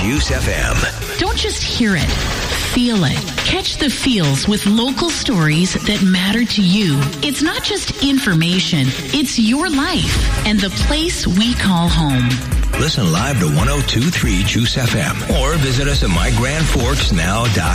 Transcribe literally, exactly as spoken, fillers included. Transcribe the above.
Juice F M. Don't just hear it. Feel it. Catch the feels with local stories that matter to you. It's not just information. It's your life and the place we call home. Listen live to one oh two point three Juice F M or visit us at my grand forks now dot com.